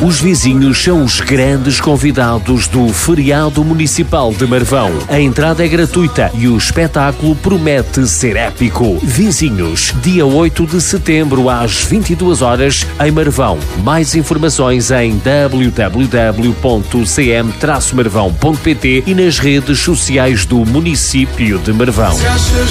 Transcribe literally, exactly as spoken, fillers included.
Os vizinhos são os grandes convidados do Feriado Municipal de Marvão. A entrada é gratuita e o espetáculo promete ser épico. Vizinhos, dia oito de setembro às vinte e duas horas em Marvão. Mais informações em w w w ponto c m traço marvão ponto p t e nas redes sociais do município de Marvão.